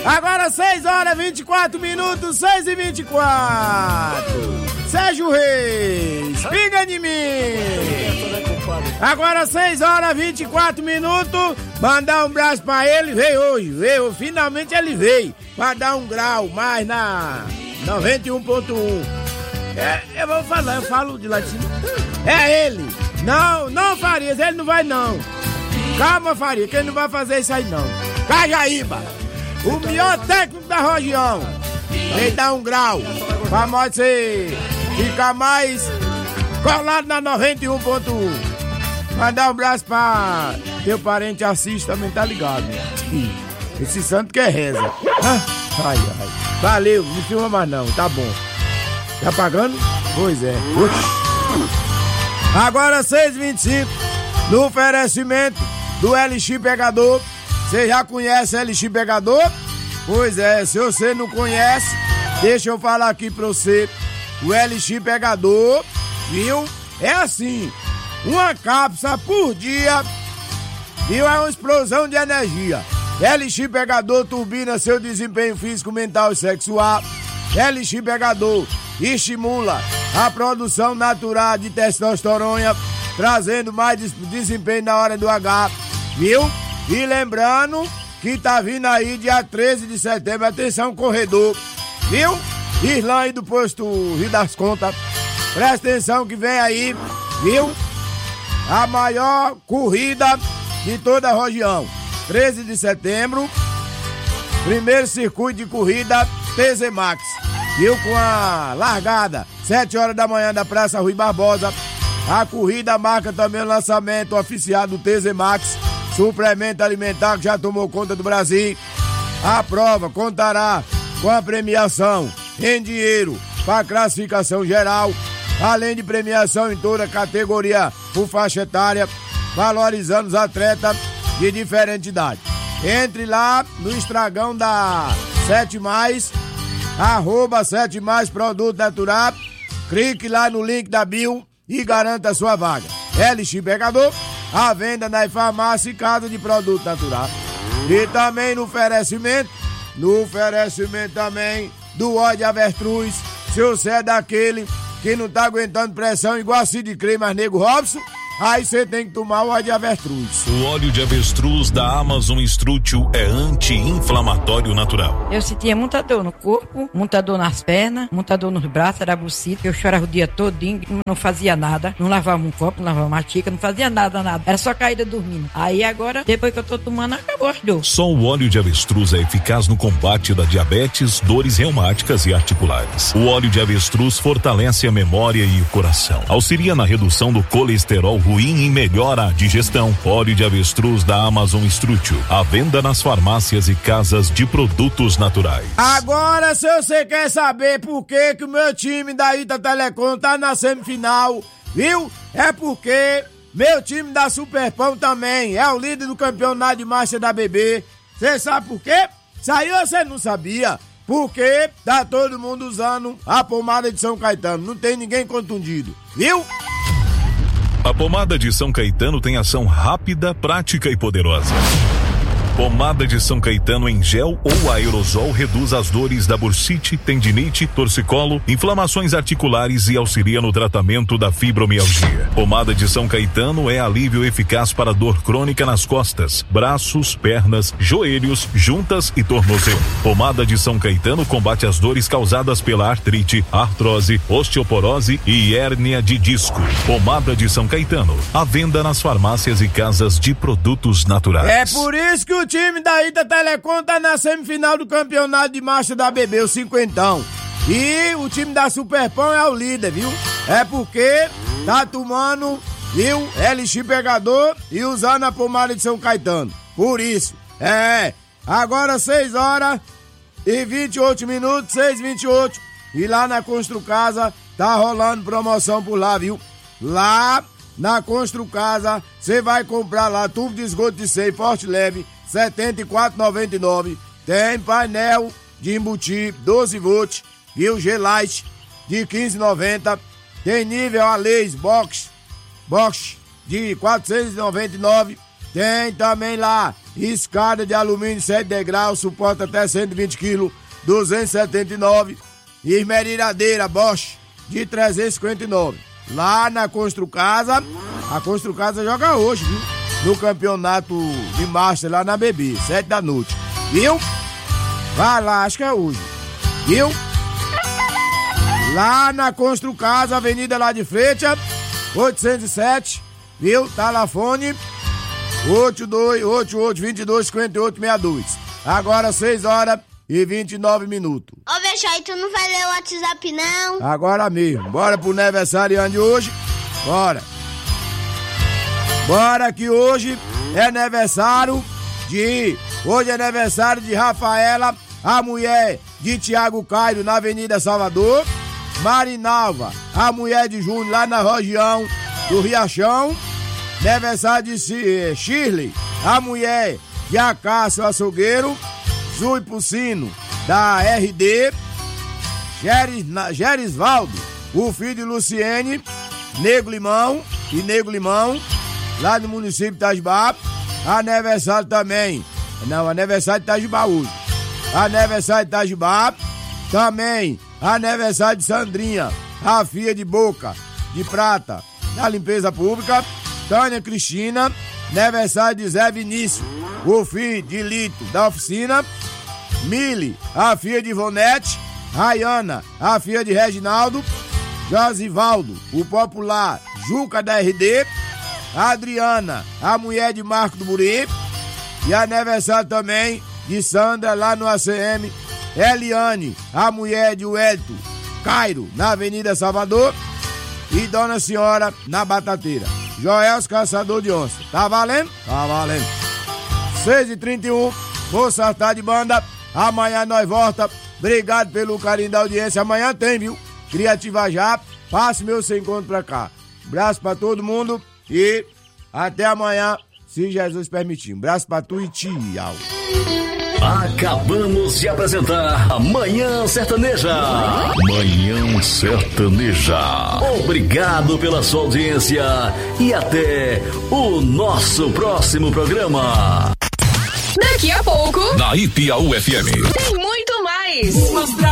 Agora 6 horas 24 minutos, 6 e 24. Sérgio Reis, pinga de mim. Agora 6 horas 24 minutos. Mandar um abraço pra ele. Veio, finalmente ele veio. Pra dar um grau mais na 91.1. Eu vou falar, eu falo de lá de cima. É ele. Não, Farias, ele não vai não. Calma, Farias, que ele não vai fazer isso aí não. Cajaíba, o melhor técnico da região. Ele dá um grau pra você ficar mais colado na 91.1. Mandar um abraço pra teu parente Assis, também tá ligado. Esse santo que é reza. Ai. Valeu, não filma mais não, tá bom. Tá pagando? Pois é. Agora 6h25, no oferecimento do LX Pegador. Você já conhece LX Pegador? Pois é, se você não conhece, deixa eu falar aqui pra você. O LX Pegador, viu? É assim, uma cápsula por dia, viu? É uma explosão de energia. LX Pegador turbina seu desempenho físico, mental e sexual. LX Pegador estimula a produção natural de testosterona, trazendo mais desempenho na hora do H, viu? E lembrando que tá vindo aí dia 13 de setembro, atenção corredor, viu? Irlã aí do posto Rio das Contas, presta atenção que vem aí, viu? A maior corrida de toda a região, 13 de setembro, primeiro circuito de corrida TZ Max, viu? Com a largada 7 horas da manhã da Praça Rui Barbosa. A corrida marca também o lançamento oficial do TZ Max, suplemento alimentar que já tomou conta do Brasil. A prova contará com a premiação em dinheiro para classificação geral, além de premiação em toda a categoria por faixa etária, valorizando os atletas de diferente idade. Entre lá no Instagram da 7+, @7+, produto natural, clique lá no link da bio e garanta a sua vaga. LX Pegador, a venda na farmácia e casa de produto natural. E também no oferecimento também do óleo de avestruz. Se você é daquele que não tá aguentando pressão igual a Cid Creme, mas nego Robson, aí você tem que tomar o óleo de avestruz. O óleo de avestruz da Amazon Instrutio é anti-inflamatório natural. Eu sentia muita dor no corpo, muita dor nas pernas, muita dor nos braços, era bucita. Eu chorava o dia todinho, não fazia nada, não lavava um copo, não lavava uma xícara, não fazia nada. Era só caída dormindo. Aí agora, depois que eu tô tomando, acabou as dores. Só o óleo de avestruz é eficaz no combate da diabetes, dores reumáticas e articulares. O óleo de avestruz fortalece a memória e o coração. Auxilia na redução do colesterol ruim e melhora a digestão. Óleo de avestruz da Amazon Instrutio, à venda nas farmácias e casas de produtos naturais. Agora, se você quer saber por que o meu time da Ita Telecom tá na semifinal, viu? É porque meu time da Superpão também é o líder do campeonato de marcha da BB. Você sabe por quê? Isso aí você não sabia. Porque tá todo mundo usando a pomada de São Caetano. Não tem ninguém contundido, viu? A pomada de São Caetano tem ação rápida, prática e poderosa. Pomada de São Caetano em gel ou aerosol reduz as dores da bursite, tendinite, torcicolo, inflamações articulares e auxilia no tratamento da fibromialgia. Pomada de São Caetano é alívio eficaz para dor crônica nas costas, braços, pernas, joelhos, juntas e tornozelo. Pomada de São Caetano combate as dores causadas pela artrite, artrose, osteoporose e hérnia de disco. Pomada de São Caetano, à venda nas farmácias e casas de produtos naturais. É por isso que o time da Ita Telecom tá na semifinal do campeonato de marcha da BB, o cinquentão. E o time da Superpão é o líder, viu? É porque tá tomando, viu, LX Pegador e usando a pomada de São Caetano. Por isso, agora 6 horas e 28 minutos, 6h28. E lá na Construcasa tá rolando promoção por lá, viu? Lá na Construcasa, você vai comprar lá tubo de esgoto de 100 forte leve, R$ 74,99. Tem painel de embutir 12 volts, viu? G-Light de 15,90. Tem nível a laser box de 499. Tem também lá Escada de alumínio 7 degraus, suporta até 120 kg, 279. E esmerilhadeira Bosch de 359. Lá na Construcasa, a Construcasa joga hoje, viu? No campeonato de Master lá na BB, 7 da noite. Viu? Vai lá, acho que é hoje. Viu? Lá na Construcasa, Avenida lá de frente, 807, viu? Telefone 8288-2258-62. Agora 6h29. Ô, Bechai, tu não vai ler o WhatsApp, não? Agora mesmo. Bora pro aniversário de hoje. Bora. Bora que hoje é aniversário de... Hoje é aniversário de Rafaela, a mulher de Tiago Cairo, na Avenida Salvador. Marinalva, a mulher de Júnior, lá na região do Riachão. Aniversário de Shirley, a mulher de Acácio Açougueiro. Zui Pucino, da RD. Gerisvaldo, o filho de Luciene, Nego Limão, lá no município de Itajubá. Aniversário também, aniversário de Itajubá hoje. Aniversário de Itajubá, também aniversário de Sandrinha, a filha de Boca de Prata, da limpeza pública. Tânia Cristina, aniversário de Zé Vinícius, o filho de Lito, da oficina. Mili, a filha de Ivonete. Rayana, a filha de Reginaldo. Josivaldo, o popular Juca da RD. Adriana, a mulher de Marco do Buri. E aniversário também de Sandra, lá no ACM. Eliane, a mulher de Wellington Cairo, na Avenida Salvador. E Dona Senhora, na Batateira. Joels, caçador de onça. Tá valendo? Tá valendo. 6h31, moça tá de banda. Amanhã nós volta. Obrigado pelo carinho da audiência. Amanhã tem, viu? Criativa já. Passe meu sem encontro pra cá. Abraço pra todo mundo e até amanhã, se Jesus permitir. Um abraço pra tu e tchau. Acabamos de apresentar a Manhã Sertaneja. Manhã Sertaneja. Obrigado pela sua audiência e até o nosso próximo programa. Daqui a pouco, Na Ipiaú FM. tem muito mais.